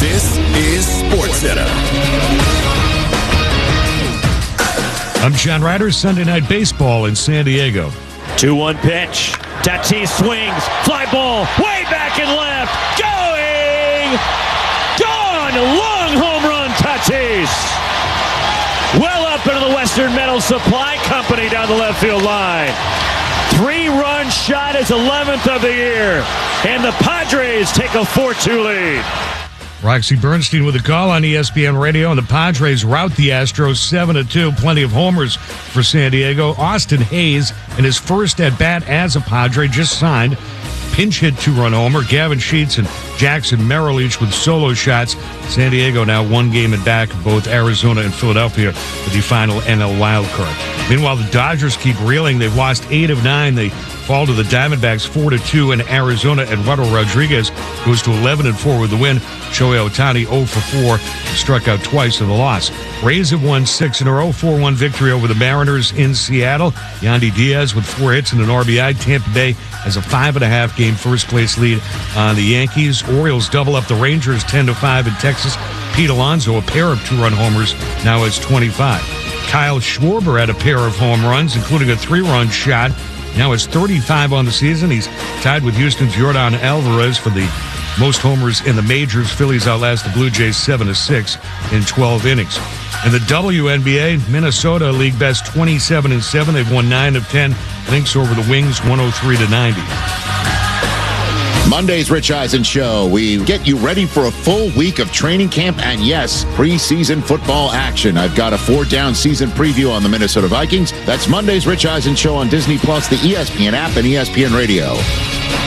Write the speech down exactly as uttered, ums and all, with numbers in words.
This is SportsCenter. I'm John Ryder. Sunday Night Baseball in San Diego. two one pitch. Tatis swings. Fly ball. Way back and left. Going. Gone. Long home run, Tatis. Well up into the Western Metal Supply Company down the left field line. Three-run shot, his eleventh of the year. And the Padres take a four two lead. Roxy Bernstein with a call on E S P N Radio, and the Padres rout the Astros seven to two. Plenty of homers for San Diego. Austin Hayes, in his first at-bat as a Padre, just signed. Pinch hit two-run homer. Gavin Sheets and Jackson Merrill each with solo shots. San Diego now one game in back of both Arizona and Philadelphia for the final N L wild card. Meanwhile, the Dodgers keep reeling. They've lost eight of nine. They fall to the Diamondbacks four to two in Arizona. Eduardo Rodriguez goes to eleven and four with the win. Shohei Ohtani oh for four, struck out twice in the loss. Rays have won six in a row, four one victory over the Mariners in Seattle. Yandy Diaz with four hits and an R B I. Tampa Bay has a five and a half game first place lead on the Yankees. Orioles double up the Rangers ten to five in Texas. Pete Alonso, a pair of two-run homers, now has twenty-five. Kyle Schwarber had a pair of home runs, including a three-run shot. Now has thirty-five on the season. He's tied with Houston's Yordan Alvarez for the most homers in the majors. Phillies outlast the Blue Jays seven to six in twelve innings. In the W N B A, Minnesota league best twenty-seven and seven. They've won nine of ten. Lynx over the Wings one oh three to ninety. Monday's Rich Eisen Show. We get you ready for a full week of training camp and, yes, preseason football action. I've got a four-down season preview on the Minnesota Vikings. That's Monday's Rich Eisen Show on Disney Plus, the E S P N app, and E S P N Radio.